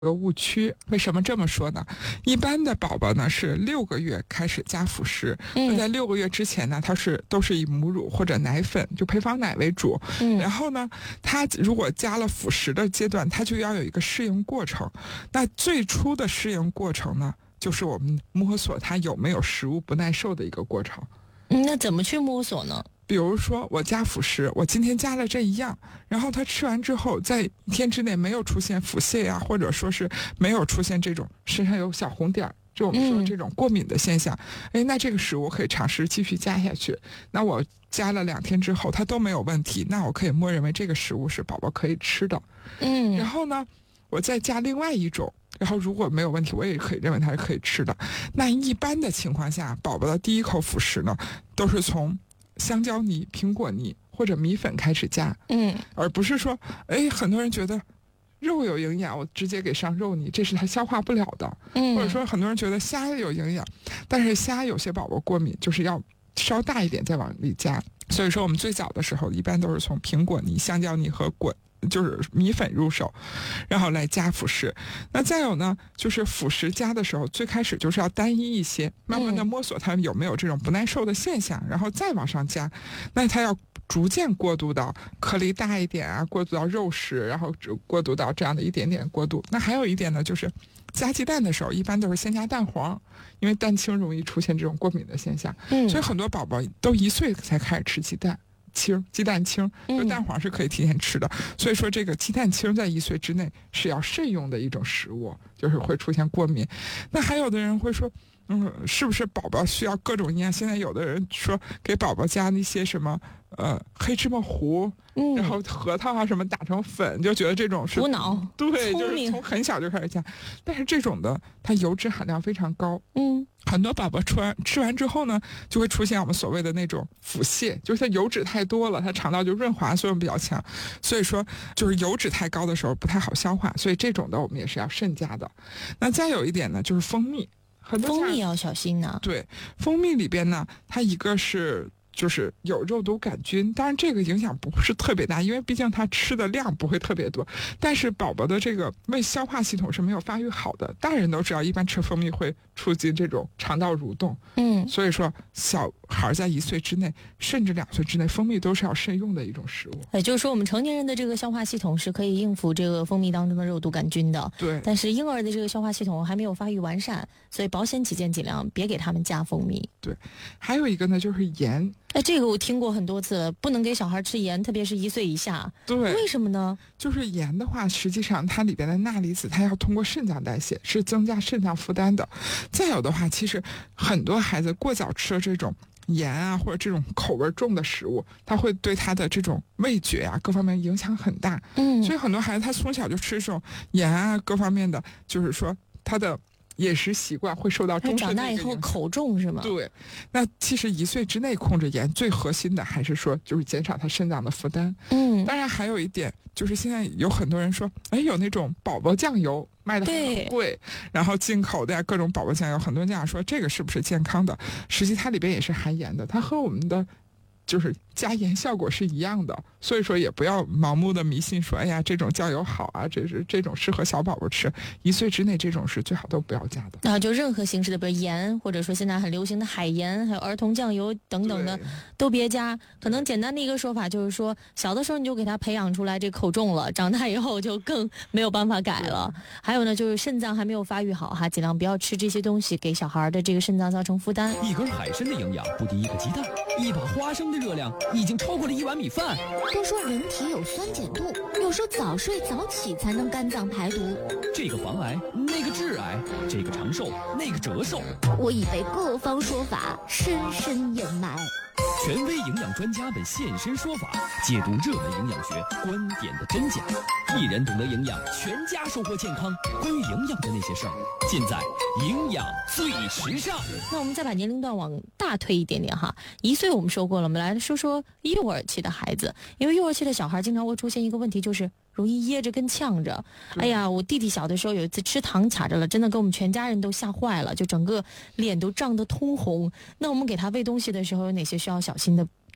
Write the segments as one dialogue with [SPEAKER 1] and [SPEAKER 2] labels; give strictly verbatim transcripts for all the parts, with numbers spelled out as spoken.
[SPEAKER 1] 个误区。为什么这么说呢？一般的宝宝呢是六个月开始加辅食，那、嗯、在六个月之前呢，它是都是以母乳或者奶粉，就配方奶为主。嗯，然后呢，它如果加了辅食的阶段，它就要有一个适应过程。那最初的适应过程呢，就是我们摸索它有没有食物不耐受的一个过程。
[SPEAKER 2] 嗯，那怎么去摸索呢？
[SPEAKER 1] 比如说我加辅食，我今天加了这一样，然后他吃完之后在一天之内没有出现腹泻呀、啊，或者说是没有出现这种身上有小红点，就我们说这种过敏的现象，哎、嗯，那这个食物可以尝试继续加下去。那我加了两天之后它都没有问题，那我可以默认为这个食物是宝宝可以吃的。嗯，然后呢我再加另外一种，然后如果没有问题我也可以认为它是可以吃的。那一般的情况下，宝宝的第一口辅食呢都是从香蕉泥、苹果泥或者米粉开始加，嗯，而不是说，哎，很多人觉得肉有营养，我直接给上肉泥，这是他消化不了的，嗯，或者说很多人觉得虾有营养，但是虾有些宝宝过敏，就是要稍大一点再往里加。所以说我们最早的时候一般都是从苹果泥、香蕉泥和滚就是米粉入手，然后来加辅食。那再有呢，就是辅食加的时候，最开始就是要单一一些，慢慢的摸索它有没有这种不耐受的现象，然后再往上加。那它要逐渐过渡到颗粒大一点啊，过渡到肉食，然后过渡到这样的一点点过渡。那还有一点呢，就是加鸡蛋的时候，一般都是先加蛋黄，因为蛋清容易出现这种过敏的现象，嗯，所以很多宝宝都一岁才开始吃鸡蛋。清鸡蛋清，就蛋黄是可以提前吃的，嗯，所以说这个鸡蛋清在一岁之内是要慎用的一种食物，就是会出现过敏。那还有的人会说，嗯，是不是宝宝需要各种营养？现在有的人说给宝宝加那些什么呃黑芝麻糊，嗯，然后核桃啊什么打成粉，就觉得这种是
[SPEAKER 2] 补脑，
[SPEAKER 1] 对，就是从很小就开始加，但是这种的它油脂含量非常高，嗯。很多宝宝吃完吃完之后呢，就会出现我们所谓的那种腹泻，就是它油脂太多了，它肠道就润滑作用比较强，所以说就是油脂太高的时候不太好消化，所以这种的我们也是要慎加的。那再有一点呢，就是蜂蜜，很多
[SPEAKER 2] 蜂蜜要小心呢。
[SPEAKER 1] 对，蜂蜜里边呢，它一个是就是有肉毒杆菌，当然这个影响不是特别大，因为毕竟它吃的量不会特别多，但是宝宝的这个胃消化系统是没有发育好的，大人都知道一般吃蜂蜜会促进这种肠道蠕动，嗯，所以说小孩在一岁之内甚至两岁之内蜂蜜都是要慎用的一种食物。
[SPEAKER 2] 也就是说我们成年人的这个消化系统是可以应付这个蜂蜜当中的肉毒杆菌的，
[SPEAKER 1] 对，
[SPEAKER 2] 但是婴儿的这个消化系统还没有发育完善，所以保险起见尽量别给他们加蜂蜜。
[SPEAKER 1] 对，还有一个呢就是盐。
[SPEAKER 2] 哎，这个我听过很多次了，不能给小孩吃盐，特别是一岁以下。
[SPEAKER 1] 对，
[SPEAKER 2] 为什么呢？
[SPEAKER 1] 就是盐的话，实际上它里边的钠离子它要通过肾脏代谢，是增加肾脏负担的。再有的话，其实很多孩子过早吃了这种盐啊，或者这种口味重的食物，它会对他的这种味觉啊各方面影响很大。嗯，所以很多孩子他从小就吃这种盐啊各方面的，就是说他的饮食习惯会受到终身的一个影响。
[SPEAKER 2] 长大以后口重是吗？
[SPEAKER 1] 对，那其实一岁之内控制盐最核心的还是说就是减少他肾脏的负担。嗯，当然还有一点就是现在有很多人说，哎，有那种宝宝酱油卖的很贵，然后进口的呀各种宝宝酱油，很多人家长说这个是不是健康的？实际它里边也是含盐的，它和我们的就是加盐效果是一样的，所以说也不要盲目的迷信说，哎呀这种酱油好啊，这是这种适合小宝宝吃，一岁之内这种是最好都不要加的。
[SPEAKER 2] 那、啊、就任何形式的，比如盐，或者说现在很流行的海盐，还有儿童酱油等等的，都别加。可能简单的一个说法就是说，小的时候你就给他培养出来这口重了，长大以后就更没有办法改了。还有呢，就是肾脏还没有发育好哈，尽量不要吃这些东西，给小孩的这个肾脏造成负担。
[SPEAKER 3] 一根海参的营养不敌一个鸡蛋，一把花生的热量已经超过了一碗米饭。
[SPEAKER 4] 都说人体有酸碱度，有时候早睡早起才能肝脏排毒。
[SPEAKER 3] 这个防癌，那个致癌，这个长寿，那个折寿。
[SPEAKER 4] 我已被各方说法深深掩埋。
[SPEAKER 3] 权威营养专家们现身说法，解读热门营养学观点的真假。一人懂得营养，全家收获健康。关于营养的那些事儿，尽在营养最时尚。
[SPEAKER 2] 那我们再把年龄段往大推一点点哈，一岁我们说过了，我们来说说幼儿期的孩子，因为幼儿期的小孩经常会出现一个问题，就是容易噎着跟呛着。哎呀，我弟弟小的时候有一次吃糖卡着了，真的给我们全家人都吓坏了，就整个脸都涨得通红。那我们给他喂东西的时候有哪些需要小心的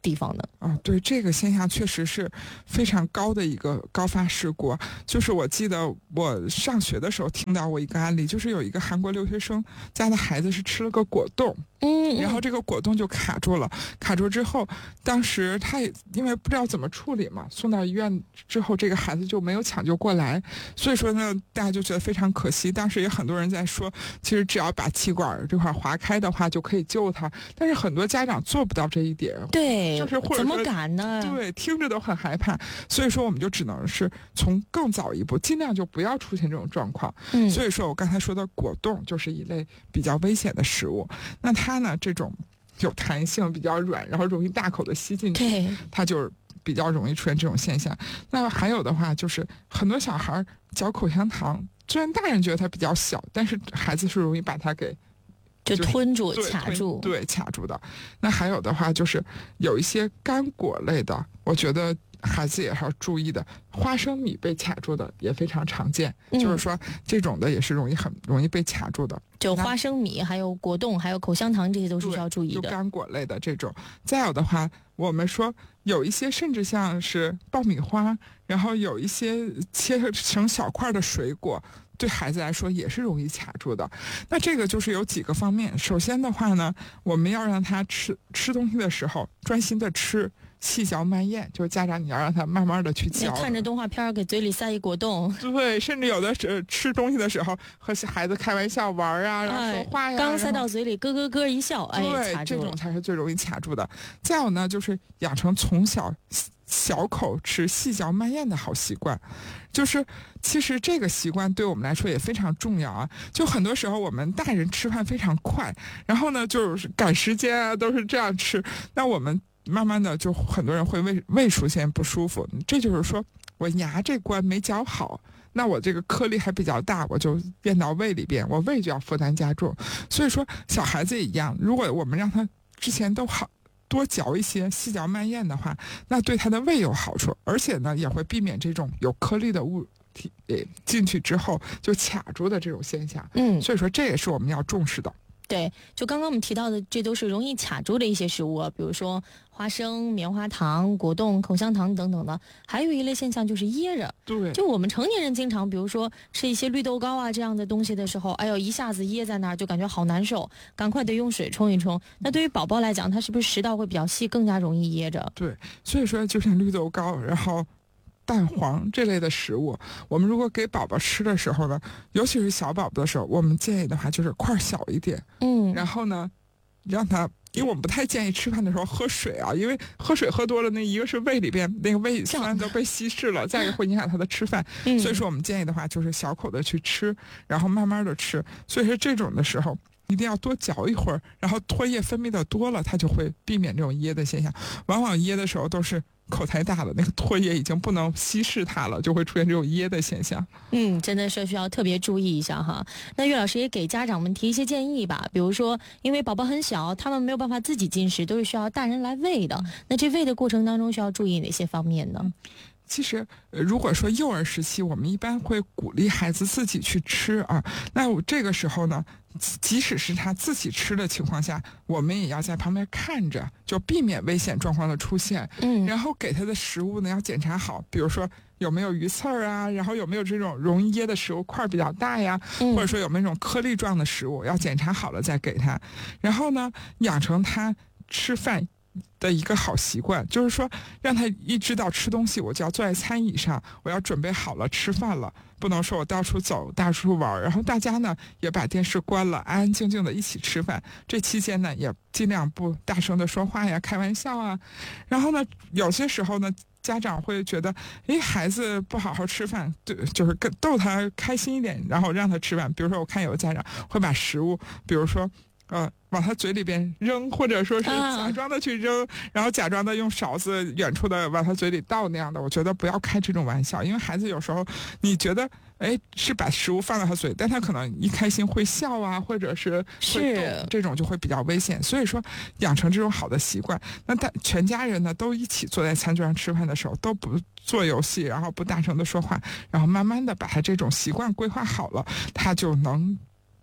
[SPEAKER 2] 地方呢？
[SPEAKER 1] 啊，对，这个现象确实是非常高的一个高发事故。就是我记得我上学的时候听到过一个案例，就是有一个韩国留学生家的孩子是吃了个果冻，
[SPEAKER 2] 嗯，
[SPEAKER 1] 然后这个果冻就卡住了，卡住之后，当时他也因为不知道怎么处理嘛，送到医院之后，这个孩子就没有抢救过来，所以说呢，大家就觉得非常可惜。当时也很多人在说，其实只要把气管这块划开的话，就可以救他。但是很多家长做不到这一点，
[SPEAKER 2] 对，
[SPEAKER 1] 就是或者
[SPEAKER 2] 怎么敢呢？
[SPEAKER 1] 对，听着都很害怕。所以说，我们就只能是从更早一步，尽量就不要出现这种状况。
[SPEAKER 2] 嗯，
[SPEAKER 1] 所以说我刚才说的果冻就是一类比较危险的食物。那它呢，这种有弹性、比较软，然后容易大口的吸进去，
[SPEAKER 2] 对，
[SPEAKER 1] 它就是比较容易出现这种现象。那还有的话，就是很多小孩嚼口香糖，虽然大人觉得它比较小，但是孩子是容易把它给
[SPEAKER 2] 就吞住、
[SPEAKER 1] 就是、
[SPEAKER 2] 卡住，
[SPEAKER 1] 对，卡住的。那还有的话，就是有一些干果类的，我觉得孩子也要注意的。花生米被卡住的也非常常见，
[SPEAKER 2] 嗯、
[SPEAKER 1] 就是说这种的也是容易很容易被卡住的。
[SPEAKER 2] 就花生米、还有果冻、还有口香糖，这些都是需要注意的。
[SPEAKER 1] 就干果类的这种。再有的话，我们说有一些甚至像是爆米花，然后有一些切成小块的水果，对孩子来说也是容易卡住的。那这个就是有几个方面。首先的话呢，我们要让他吃吃东西的时候专心的吃，细嚼慢咽，就是家长你要让他慢慢的去嚼。
[SPEAKER 2] 看着动画片给嘴里塞一果冻。
[SPEAKER 1] 对，甚至有的是吃东西的时候和孩子开玩笑玩啊，然后说话呀，
[SPEAKER 2] 哎、刚塞到嘴里咯咯咯一笑，哎，
[SPEAKER 1] 对，
[SPEAKER 2] 卡住了。
[SPEAKER 1] 这种才是最容易卡住的。再有呢，就是养成从小小口吃、细嚼慢咽的好习惯。就是其实这个习惯对我们来说也非常重要啊。就很多时候我们大人吃饭非常快，然后呢就是赶时间啊，都是这样吃，那我们慢慢的就很多人会胃胃出现不舒服。这就是说我牙这关没嚼好，那我这个颗粒还比较大，我就咽到胃里边，我胃就要负担加重。所以说小孩子也一样，如果我们让他之前都好多嚼一些，细嚼慢咽的话，那对他的胃有好处，而且呢也会避免这种有颗粒的物体进去之后就卡住的这种现象。
[SPEAKER 2] 嗯，
[SPEAKER 1] 所以说这也是我们要重视的。
[SPEAKER 2] 对，就刚刚我们提到的，这都是容易卡住的一些食物啊，比如说花生、棉花糖、果冻、口香糖等等的。还有一类现象就是噎着。
[SPEAKER 1] 对，
[SPEAKER 2] 就我们成年人经常，比如说吃一些绿豆糕啊这样的东西的时候，哎呦，一下子噎在那儿，就感觉好难受，赶快得用水冲一冲。那对于宝宝来讲，他是不是食道会比较细，更加容易噎着？
[SPEAKER 1] 对，所以说就像绿豆糕，然后蛋黄这类的食物，我们如果给宝宝吃的时候呢，尤其是小宝宝的时候，我们建议的话就是块小一点，
[SPEAKER 2] 嗯，
[SPEAKER 1] 然后呢，让他，因为我们不太建议吃饭的时候喝水啊，因为喝水喝多了，那一个是胃里边那个胃酸都被稀释了，再一个会影响他的吃饭，
[SPEAKER 2] 嗯、
[SPEAKER 1] 所以说我们建议的话就是小口的去吃，然后慢慢的吃。所以说这种的时候一定要多嚼一会儿，然后唾液分泌的多了，它就会避免这种噎的现象。往往噎的时候都是口太大了，那个唾液已经不能稀释它了，就会出现这种噎的现象。
[SPEAKER 2] 嗯，真的是需要特别注意一下哈。那岳老师也给家长们提一些建议吧，比如说，因为宝宝很小，他们没有办法自己进食，都是需要大人来喂的。那这喂的过程当中需要注意哪些方面呢？
[SPEAKER 1] 其实，呃，如果说幼儿时期，我们一般会鼓励孩子自己去吃啊。那我这个时候呢，即使是他自己吃的情况下，我们也要在旁边看着，就避免危险状况的出现。
[SPEAKER 2] 嗯，
[SPEAKER 1] 然后给他的食物呢要检查好，比如说有没有鱼刺儿啊，然后有没有这种容易噎的食物块比较大呀，
[SPEAKER 2] 嗯、
[SPEAKER 1] 或者说有没有那种颗粒状的食物，要检查好了再给他。然后呢，养成他吃饭的一个好习惯，就是说让他一知道吃东西我就要坐在餐椅上，我要准备好了吃饭了，不能说我到处走到处玩，然后大家呢也把电视关了，安安静静的一起吃饭。这期间呢也尽量不大声的说话呀，开玩笑啊。然后呢有些时候呢家长会觉得，哎，孩子不好好吃饭，对，就是跟逗他开心一点，然后让他吃饭。比如说我看有的家长会把食物，比如说呃，往他嘴里边扔，或者说是假装的去扔，啊、然后假装的用勺子远处的往他嘴里倒那样的，我觉得不要开这种玩笑，因为孩子有时候你觉得，哎，是把食物放到他嘴里，但他可能一开心会笑啊，或者是会动，这种就会比较危险。所以说，养成这种好的习惯，那大全家人呢都一起坐在餐桌上吃饭的时候，都不做游戏，然后不大声的说话，然后慢慢的把他这种习惯规划好了，他就能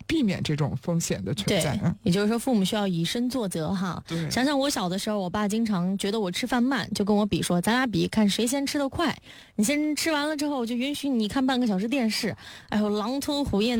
[SPEAKER 1] 避免这种风险的存在。
[SPEAKER 2] 对，也就是说父母需要以身作则哈。
[SPEAKER 1] 对，
[SPEAKER 2] 想想我小的时候，我爸经常觉得我吃饭慢，就跟我比说，咱俩比看谁先吃得快。你先吃完了之后，我就允许你看半个小时电视。哎呦，狼吞虎咽。